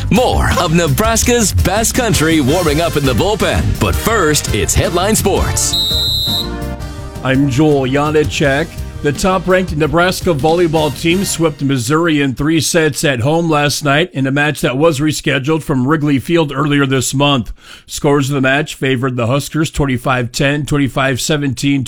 More of Nebraska's best country warming up in the bullpen. But first, it's Headline Sports. I'm Joel Janacek. The top-ranked Nebraska volleyball team swept Missouri in 3 sets at home last night in a match that was rescheduled from Wrigley Field earlier this month. Scores of the match favored the Huskers 25-10, 25-17,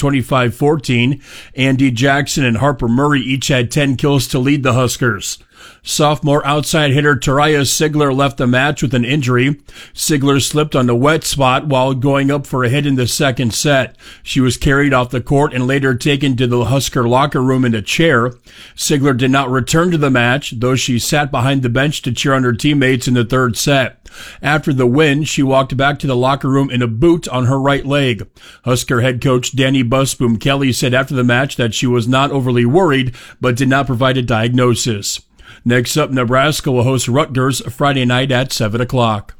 25-14. Andy Jackson and Harper Murray each had 10 kills to lead the Huskers. Sophomore outside hitter Taraya Sigler left the match with an injury. Sigler slipped on the wet spot while going up for a hit in the second set. She was carried off the court and later taken to the Husker locker room in a chair. Sigler did not return to the match, though she sat behind the bench to cheer on her teammates in the third set. After the win, she walked back to the locker room in a boot on her right leg. Husker head coach Danny Busboom Kelly said after the match that she was not overly worried, but did not provide a diagnosis. Next up, Nebraska will host Rutgers Friday night at 7 o'clock.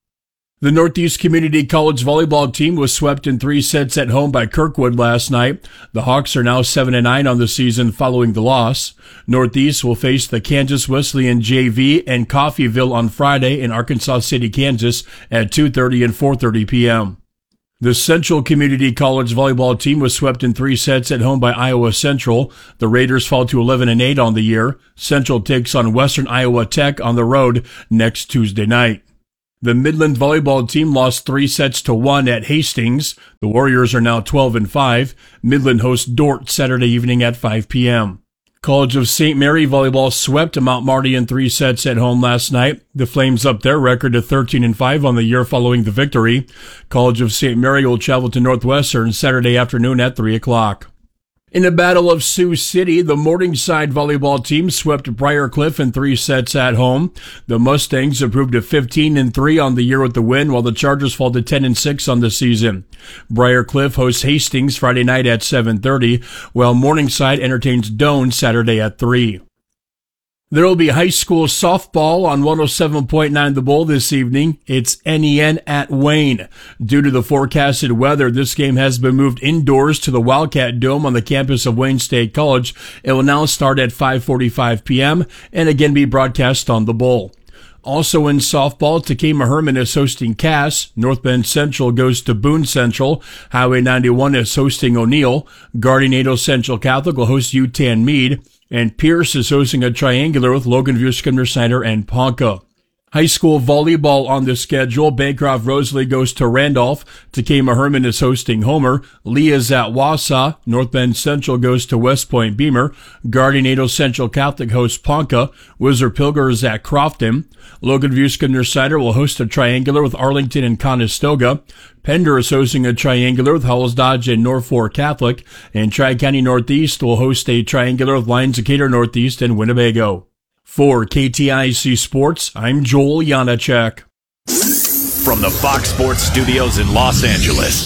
The Northeast Community College volleyball team was swept in 3 sets at home by Kirkwood last night. The Hawks are now 7-9 on the season following the loss. Northeast will face the Kansas Wesleyan JV and Coffeyville on Friday in Arkansas City, Kansas at 2:30 and 4:30 p.m. The Central Community College volleyball team was swept in 3 sets at home by Iowa Central. The Raiders fall to 11-8 on the year. Central takes on Western Iowa Tech on the road next Tuesday night. The Midland volleyball team lost 3-1 at Hastings. The Warriors are now 12-5. Midland hosts Dordt Saturday evening at 5 p.m. College of St. Mary volleyball swept Mount Marty in 3 sets at home last night. The Flames upped their record to 13-5 on the year following the victory. College of St. Mary will travel to Northwestern Saturday afternoon at 3 o'clock. In a battle of Sioux City, the Morningside volleyball team swept Briar Cliff in 3 sets at home. The Mustangs improved to 15-3 on the year with the win, while the Chargers fall to 10-6 on the season. Briar Cliff hosts Hastings Friday night at 7:30, while Morningside entertains Doane Saturday at 3. There will be high school softball on 107.9 The Bull this evening. It's NEN at Wayne. Due to the forecasted weather, this game has been moved indoors to the Wildcat Dome on the campus of Wayne State College. It will now start at 5:45 p.m. and again be broadcast on The Bull. Also in softball, Takema Herman is hosting Cass. North Bend Central goes to Boone Central. Highway 91 is hosting O'Neill. Gardena Central Catholic will host UTAN Meade. And Pierce is hosting a triangular with Loganview, Scrivener-Snyder, and Ponca. High school volleyball on the schedule. Bancroft Rosalie goes to Randolph. Takema Herman is hosting Homer. Lee is at Wausau. North Bend Central goes to West Point Beamer. Gardena Central Catholic hosts Ponca. Whizzer Pilger is at Crofton. Loganview Scrivener-Snyder will host a triangular with Arlington and Conestoga. Pender is hosting a triangular with Howells Dodge and Norfolk Catholic. And Tri-County Northeast will host a triangular with Lions Decatur Northeast and Winnebago. For KTIC Sports, I'm Joel Janacek. From the Fox Sports Studios in Los Angeles,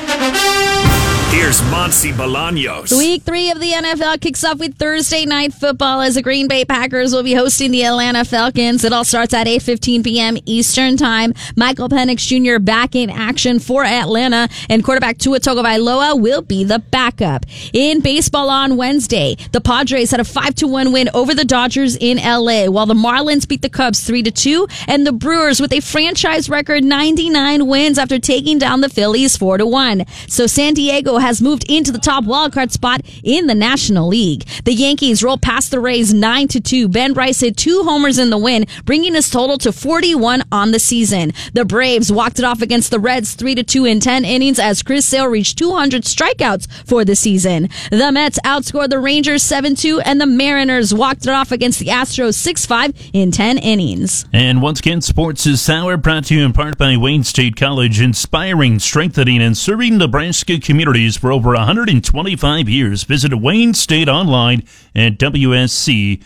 here's Monsi Bolaños. Week 3 of the NFL kicks off with Thursday Night Football as the Green Bay Packers will be hosting the Atlanta Falcons. It all starts at 8:15 p.m. Eastern Time. Michael Penix Jr. back in action for Atlanta, and quarterback Tua Tagovailoa will be the backup. In baseball on Wednesday, the Padres had a 5-1 win over the Dodgers in L.A., while the Marlins beat the Cubs 3-2, and the Brewers with a franchise record 99 wins after taking down the Phillies 4-1. So San Diego has moved into the top wildcard spot in the National League. The Yankees rolled past the Rays 9-2. Ben Bryce hit 2 homers in the win, bringing his total to 41 on the season. The Braves walked it off against the Reds 3-2 in 10 innings as Chris Sale reached 200 strikeouts for the season. The Mets outscored the Rangers 7-2, and the Mariners walked it off against the Astros 6-5 in 10 innings. And once again, Sports is Sour, brought to you in part by Wayne State College, inspiring, strengthening, and serving Nebraska communities for over 125 years. Visit Wayne State online at WSC.edu.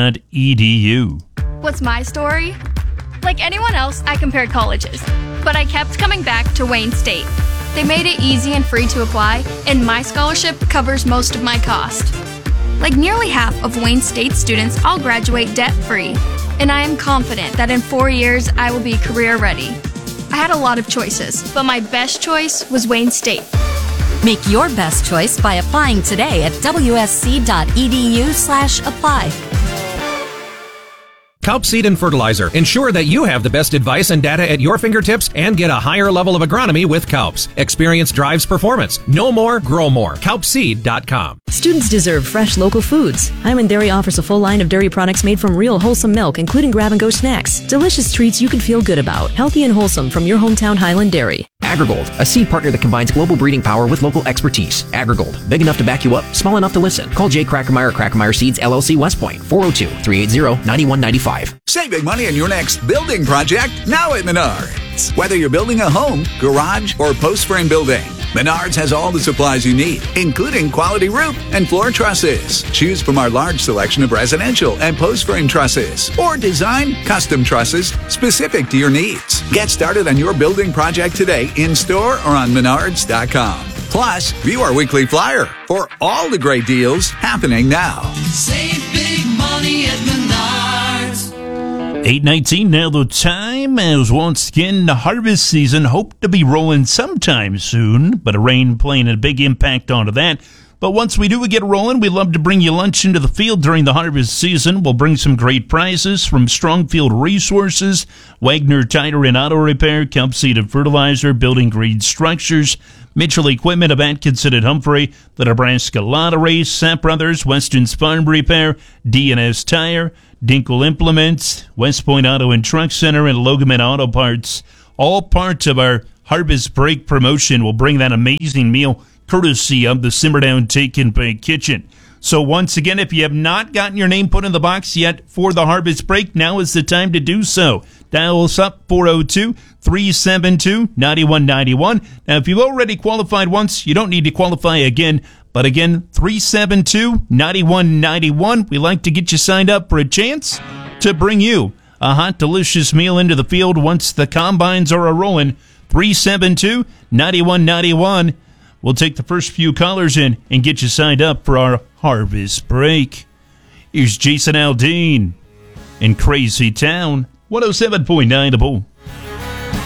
What's my story? Like anyone else, I compared colleges, but I kept coming back to Wayne State. They made it easy and free to apply, and my scholarship covers most of my cost. Like nearly half of Wayne State students, I'll graduate debt-free, and I am confident that in 4 years, I will be career-ready. I had a lot of choices, but my best choice was Wayne State. Make your best choice by applying today at wsc.edu/apply. Kaup Seed and Fertilizer. Ensure that you have the best advice and data at your fingertips and get a higher level of agronomy with Kaups. Experience drives performance. Know more, grow more. Kaupseed.com. Students deserve fresh local foods. Highland Dairy offers a full line of dairy products made from real wholesome milk, including grab-and-go snacks. Delicious treats you can feel good about. Healthy and wholesome from your hometown Highland Dairy. AgriGold, a seed partner that combines global breeding power with local expertise. AgriGold, big enough to back you up, small enough to listen. Call Jay Krackemeyer, Krackemeyer Seeds, LLC, West Point, 402-380-9195. Save big money on your next building project now at Menards. Whether you're building a home, garage, or post-frame building, Menards has all the supplies you need, including quality roof and floor trusses. Choose from our large selection of residential and post-frame trusses, or design custom trusses specific to your needs. Get started on your building project today in-store or on Menards.com. Plus, view our weekly flyer for all the great deals happening now. Save big money at Menards. 8:19 now the time, as once again the harvest season hope to be rolling sometime soon, but a rain playing a big impact onto that. But once we do get rolling, we love to bring you lunch into the field during the harvest season. We'll bring some great prizes from Strongfield Resources, Wagner Tire and Auto Repair, Kaup Seed and Fertilizer, Building Green Structures, Mitchell Equipment of Atkinson and Humphrey, the Nebraska Lottery, Sapp Brothers, Weston's Farm Repair, D&S Tire, Dinkle Implements, West Point Auto and Truck Center, and Logaman Auto Parts. All parts of our Harvest Break promotion will bring that amazing meal courtesy of the Simmerdown Take and Bake Kitchen. So once again, if you have not gotten your name put in the box yet for the Harvest Break, now is the time to do so. Dial us up, 402-372-9191. Now, if you've already qualified once, you don't need to qualify again. But again, 372-9191. We like to get you signed up for a chance to bring you a hot, delicious meal into the field once the combines are a-rolling. 372-9191. We'll take the first few callers in and get you signed up for our Harvest Break. Here's Jason Aldean in Crazy Town, 107.9 The Bull.